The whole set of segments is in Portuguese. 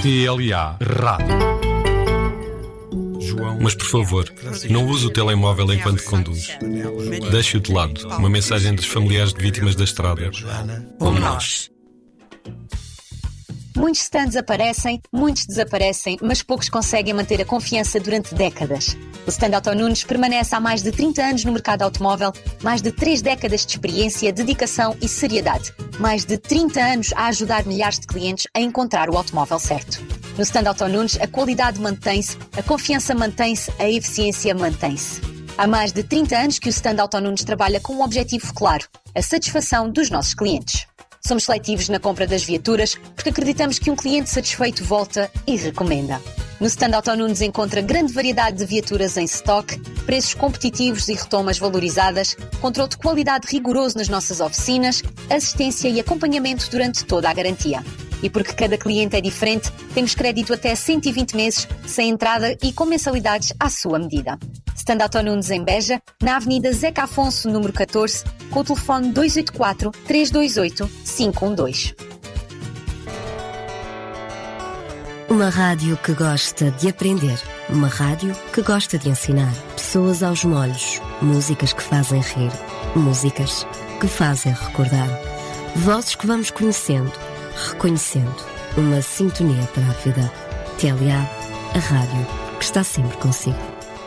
TLA Rádio. Mas por favor, não use o telemóvel enquanto conduz. Deixe-o de lado. Uma mensagem dos familiares de vítimas da estrada. Como nós. Muitos stands aparecem, muitos desaparecem, mas poucos conseguem manter a confiança durante décadas. O stand Auto Nunes permanece há mais de 30 anos no mercado automóvel, mais de 3 décadas de experiência, dedicação e seriedade. Mais de 30 anos a ajudar milhares de clientes a encontrar o automóvel certo. No stand Auto Nunes, a qualidade mantém-se, a confiança mantém-se, a eficiência mantém-se. Há mais de 30 anos que o stand Auto Nunes trabalha com um objetivo claro, a satisfação dos nossos clientes. Somos seletivos na compra das viaturas porque acreditamos que um cliente satisfeito volta e recomenda. No stand Auto Nunes encontra grande variedade de viaturas em stock, preços competitivos e retomas valorizadas, controle de qualidade rigoroso nas nossas oficinas, assistência e acompanhamento durante toda a garantia. E porque cada cliente é diferente, temos crédito até 120 meses, sem entrada e com mensalidades à sua medida. Stand Auto Nunes em Beja, na Avenida Zeca Afonso, número 14, com o telefone 284-328-512. Uma rádio que gosta de aprender. Uma rádio que gosta de ensinar. Pessoas aos molhos. Músicas que fazem rir. Músicas que fazem recordar. Vozes que vamos conhecendo, reconhecendo. Uma sintonia para a vida. TLA, a rádio que está sempre consigo.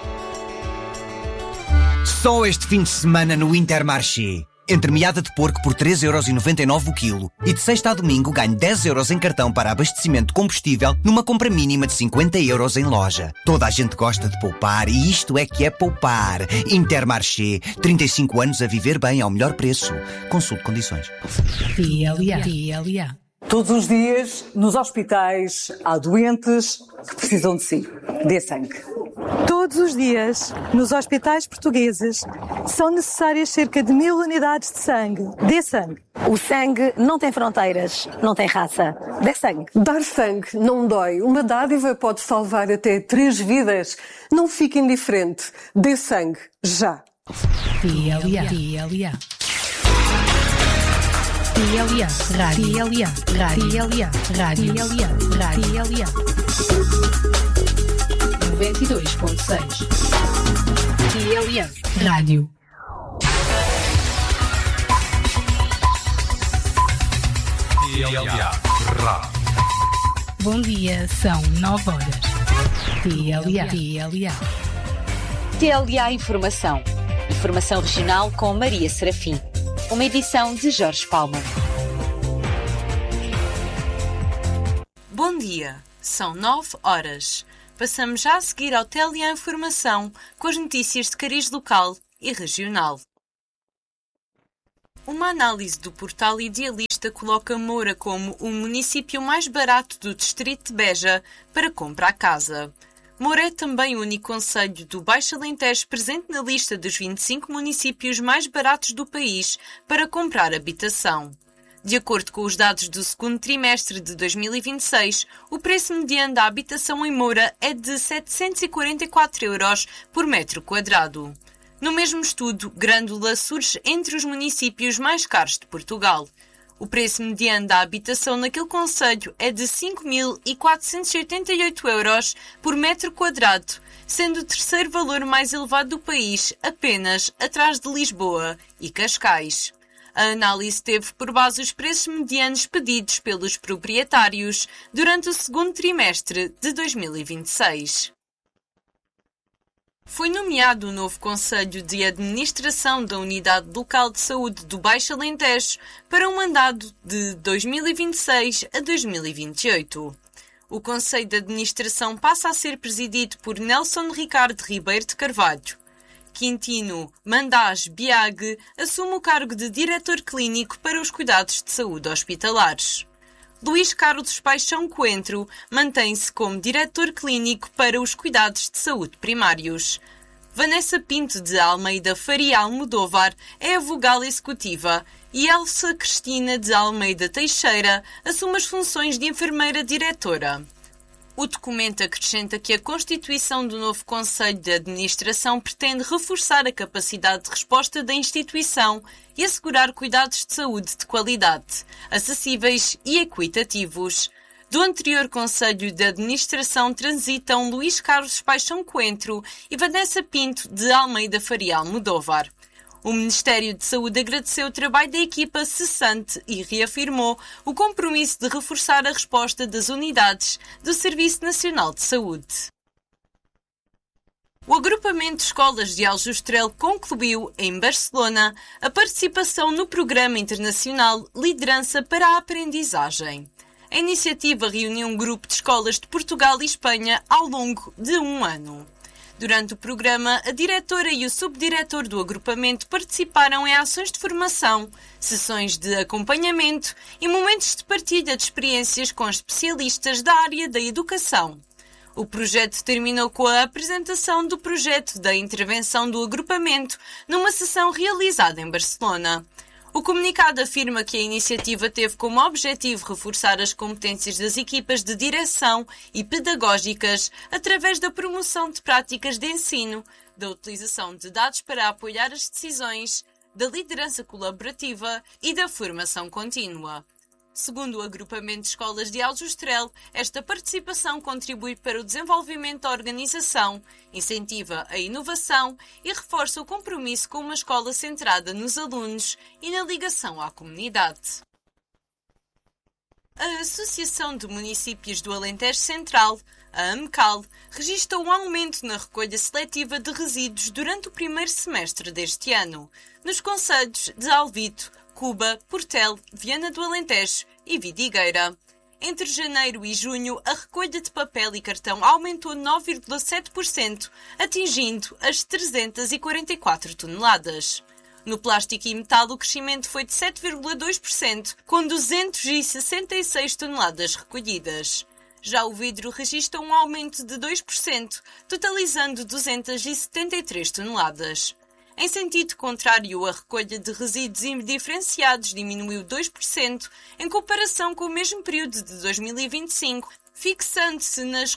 Só este fim de semana no Intermarché. Entremeada de porco por 3,99€ o quilo. E de sexta a domingo ganho 10€ em cartão para abastecimento de combustível numa compra mínima de 50€ em loja. Toda a gente gosta de poupar e isto é que é poupar. Intermarché. 35 anos a viver bem ao melhor preço. Consulte condições. TLA. Todos os dias, nos hospitais, há doentes que precisam de si. Dê sangue. Todos os dias, nos hospitais portugueses, são necessárias cerca de 1000 unidades de sangue. Dê sangue. O sangue não tem fronteiras, não tem raça. Dê sangue. Dar sangue não dói. Uma dádiva pode salvar até 3 vidas. Não fique indiferente. Dê sangue. Já. TLA. Rádio. 92.6. TLA Rádio. TLA Rádio. Bom dia, são 9 horas. TLA. TLA Informação. Informação regional com Maria Serafim. Uma edição de Jorge Palma. Bom dia, são 9 horas. Passamos já a seguir ao TLA Informação com as notícias de cariz local e regional. Uma análise do portal Idealista coloca Moura como o município mais barato do distrito de Beja para comprar casa. Moura é também o único concelho do Baixo Alentejo presente na lista dos 25 municípios mais baratos do país para comprar habitação. De acordo com os dados do segundo trimestre de 2026, o preço mediano da habitação em Moura é de 744€ por metro quadrado. No mesmo estudo, Grândola surge entre os municípios mais caros de Portugal. O preço mediano da habitação naquele concelho é de 5.488€ por metro quadrado, sendo o terceiro valor mais elevado do país, apenas atrás de Lisboa e Cascais. A análise teve por base os preços medianos pedidos pelos proprietários durante o segundo trimestre de 2026. Foi nomeado o novo Conselho de Administração da Unidade Local de Saúde do Baixo Alentejo para um mandato de 2026 a 2028. O Conselho de Administração passa a ser presidido por Nelson Ricardo Ribeiro de Carvalho. Quintino Mandaz Biag assume o cargo de diretor clínico para os cuidados de saúde hospitalares. Luís Carlos Paixão Coentro mantém-se como diretor clínico para os cuidados de saúde primários. Vanessa Pinto de Almeida Faria Almodóvar é a vogal executiva e Elsa Cristina de Almeida Teixeira assume as funções de enfermeira diretora. O documento acrescenta que a constituição do novo Conselho de Administração pretende reforçar a capacidade de resposta da instituição e assegurar cuidados de saúde de qualidade, acessíveis e equitativos. Do anterior Conselho de Administração transitam Luís Carlos Paixão Coentro e Vanessa Pinto de Almeida Faria Almodóvar. O Ministério de Saúde agradeceu o trabalho da equipa cessante e reafirmou o compromisso de reforçar a resposta das unidades do Serviço Nacional de Saúde. O agrupamento de escolas de Aljustrel concluiu, em Barcelona, a participação no Programa Internacional Liderança para a Aprendizagem. A iniciativa reuniu um grupo de escolas de Portugal e Espanha ao longo de um ano. Durante o programa, a diretora e o subdiretor do agrupamento participaram em ações de formação, sessões de acompanhamento e momentos de partilha de experiências com especialistas da área da educação. O projeto terminou com a apresentação do projeto da intervenção do agrupamento numa sessão realizada em Barcelona. O comunicado afirma que a iniciativa teve como objetivo reforçar as competências das equipas de direção e pedagógicas através da promoção de práticas de ensino, da utilização de dados para apoiar as decisões, da liderança colaborativa e da formação contínua. Segundo o agrupamento de escolas de Aljustrel, esta participação contribui para o desenvolvimento da organização, incentiva a inovação e reforça o compromisso com uma escola centrada nos alunos e na ligação à comunidade. A Associação de Municípios do Alentejo Central, a AMCAL, registrou um aumento na recolha seletiva de resíduos durante o primeiro semestre deste ano, nos concelhos de Alvito, Cuba, Portel, Viana do Alentejo e Vidigueira. Entre janeiro e junho, a recolha de papel e cartão aumentou 9,7%, atingindo as 344 toneladas. No plástico e metal, o crescimento foi de 7,2%, com 266 toneladas recolhidas. Já o vidro registra um aumento de 2%, totalizando 273 toneladas. Em sentido contrário, a recolha de resíduos indiferenciados diminuiu 2% em comparação com o mesmo período de 2025, fixando-se nas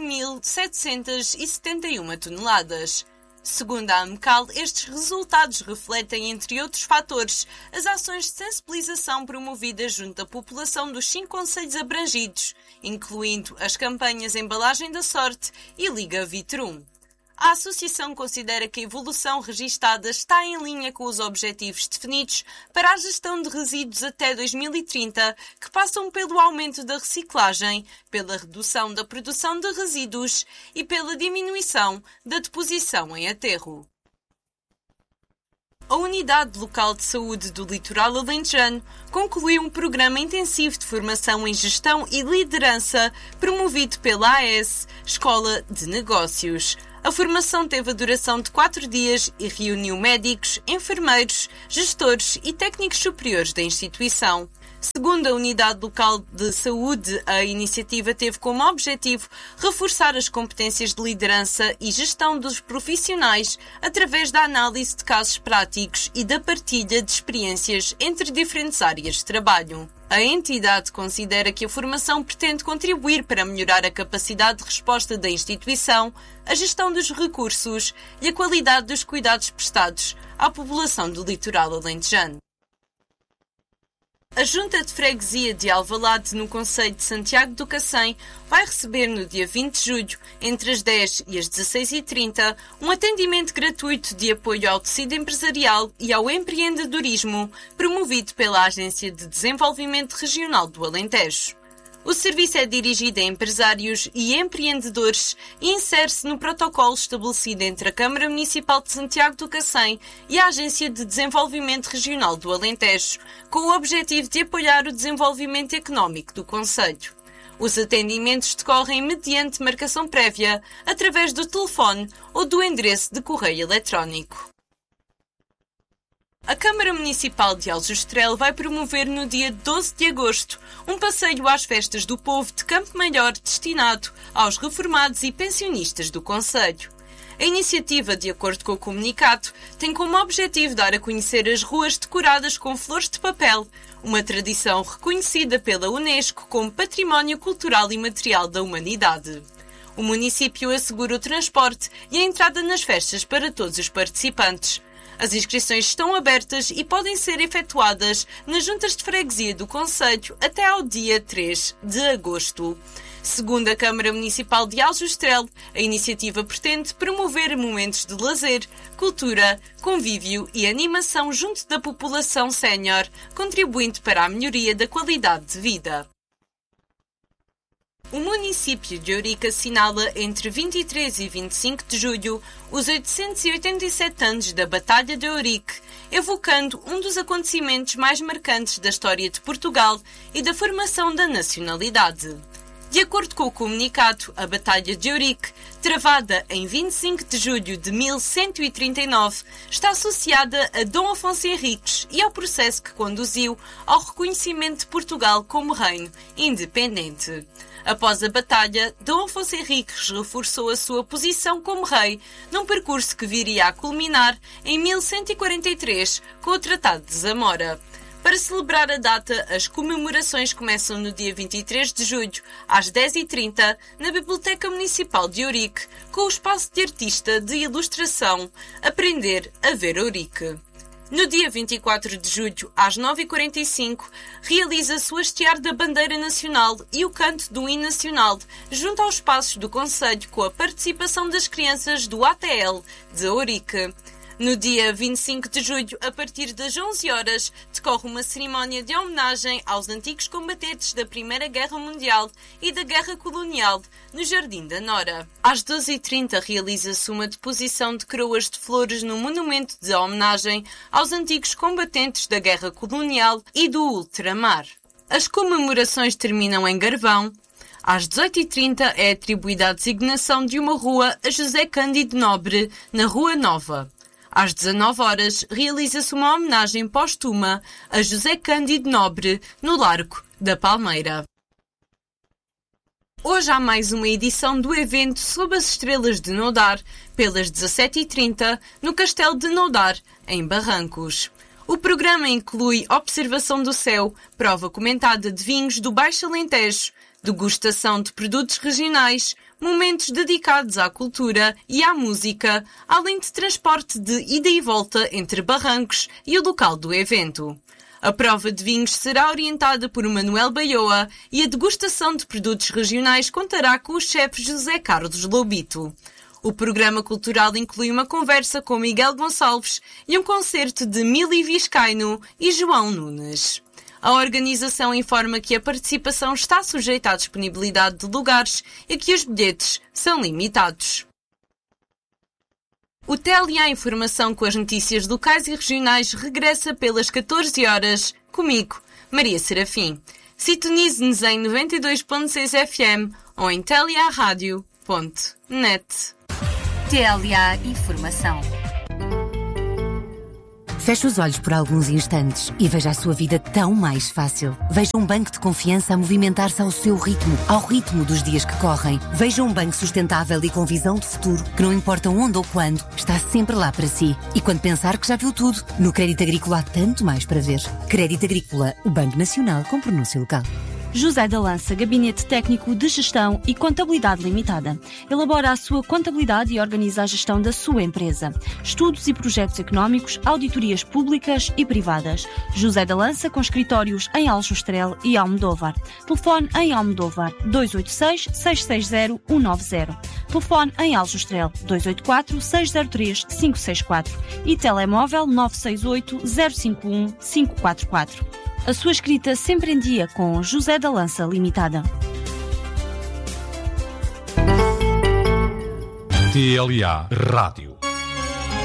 4.771 toneladas. Segundo a AMCAL, estes resultados refletem, entre outros fatores, as ações de sensibilização promovidas junto à população dos 5 concelhos abrangidos, incluindo as campanhas Embalagem da Sorte e Liga Vitrum. A Associação considera que a evolução registada está em linha com os objetivos definidos para a gestão de resíduos até 2030, que passam pelo aumento da reciclagem, pela redução da produção de resíduos e pela diminuição da deposição em aterro. A Unidade Local de Saúde do Litoral Alentejano concluiu um programa intensivo de formação em gestão e liderança promovido pela AES, Escola de Negócios. A formação teve a duração de 4 dias e reuniu médicos, enfermeiros, gestores e técnicos superiores da instituição. Segundo a Unidade Local de Saúde, a iniciativa teve como objetivo reforçar as competências de liderança e gestão dos profissionais através da análise de casos práticos e da partilha de experiências entre diferentes áreas de trabalho. A entidade considera que a formação pretende contribuir para melhorar a capacidade de resposta da instituição, a gestão dos recursos e a qualidade dos cuidados prestados à população do litoral alentejano. A Junta de Freguesia de Alvalade, no concelho de Santiago do Cacém, vai receber no dia 20 de julho, entre as 10 e as 16h30, um atendimento gratuito de apoio ao tecido empresarial e ao empreendedorismo, promovido pela Agência de Desenvolvimento Regional do Alentejo. O serviço é dirigido a empresários e empreendedores e insere-se no protocolo estabelecido entre a Câmara Municipal de Santiago do Cacém e a Agência de Desenvolvimento Regional do Alentejo, com o objetivo de apoiar o desenvolvimento económico do concelho. Os atendimentos decorrem mediante marcação prévia, através do telefone ou do endereço de correio eletrónico. A Câmara Municipal de Aljustrel vai promover no dia 12 de agosto um passeio às festas do povo de Campo Maior destinado aos reformados e pensionistas do concelho. A iniciativa, de acordo com o comunicado, tem como objetivo dar a conhecer as ruas decoradas com flores de papel, uma tradição reconhecida pela Unesco como Património Cultural e Material da Humanidade. O município assegura o transporte e a entrada nas festas para todos os participantes. As inscrições estão abertas e podem ser efetuadas nas juntas de freguesia do concelho até ao dia 3 de agosto. Segundo a Câmara Municipal de Aljustrel, a iniciativa pretende promover momentos de lazer, cultura, convívio e animação junto da população sénior, contribuindo para a melhoria da qualidade de vida. O município de Ourique assinala entre 23 e 25 de julho os 887 anos da Batalha de Ourique, evocando um dos acontecimentos mais marcantes da história de Portugal e da formação da nacionalidade. De acordo com o comunicado, a Batalha de Ourique, travada em 25 de julho de 1139, está associada a Dom Afonso Henriques e ao processo que conduziu ao reconhecimento de Portugal como reino independente. Após a batalha, Dom Afonso Henriques reforçou a sua posição como rei, num percurso que viria a culminar em 1143 com o Tratado de Zamora. Para celebrar a data, as comemorações começam no dia 23 de julho, às 10h30, na Biblioteca Municipal de Ourique, com o espaço de artista de ilustração Aprender a Ver Ourique. No dia 24 de julho, às 9h45, realiza-se o hastear da bandeira nacional e o canto do hino nacional, junto aos passos do concelho, com a participação das crianças do ATL de Ourique. No dia 25 de julho, a partir das 11 horas, decorre uma cerimónia de homenagem aos antigos combatentes da Primeira Guerra Mundial e da Guerra Colonial, no Jardim da Nora. Às 12h30, realiza-se uma deposição de coroas de flores no monumento de homenagem aos antigos combatentes da Guerra Colonial e do Ultramar. As comemorações terminam em Garvão. Às 18h30 é atribuída a designação de uma rua a José Cândido Nobre, na Rua Nova. Às 19 horas, realiza-se uma homenagem póstuma a José Cândido Nobre, no Largo da Palmeira. Hoje há mais uma edição do evento Sob as Estrelas de Nodar, pelas 17h30, no Castelo de Nodar, em Barrancos. O programa inclui observação do céu, prova comentada de vinhos do Baixo Alentejo, degustação de produtos regionais, momentos dedicados à cultura e à música, além de transporte de ida e volta entre Barrancos e o local do evento. A prova de vinhos será orientada por Manuel Baioa e a degustação de produtos regionais contará com o chefe José Carlos Lobito. O programa cultural inclui uma conversa com Miguel Gonçalves e um concerto de Mili Vizcaíno e João Nunes. A organização informa que a participação está sujeita à disponibilidade de lugares e que os bilhetes são limitados. O TLA Informação com as notícias locais e regionais regressa pelas 14 horas, comigo, Maria Serafim. Sintonize-nos em 92.6 FM ou em tlearadio.net. TLA Informação. Feche os olhos por alguns instantes e veja a sua vida tão mais fácil. Veja um banco de confiança a movimentar-se ao seu ritmo, ao ritmo dos dias que correm. Veja um banco sustentável e com visão de futuro, que não importa onde ou quando, está sempre lá para si. E quando pensar que já viu tudo, no Crédito Agrícola há tanto mais para ver. Crédito Agrícola, o Banco Nacional com pronúncio local. José da Lança, Gabinete Técnico de Gestão e Contabilidade Limitada. Elabora a sua contabilidade e organiza a gestão da sua empresa. Estudos e projetos económicos, auditorias públicas e privadas. José da Lança, com escritórios em Aljustrel e Almodóvar. Telefone em Almodóvar 286-660-190. Telefone em Aljustrel 284-603-564 e telemóvel 968-051-544. A sua escrita sempre em dia com José da Lança Limitada. TLA Rádio.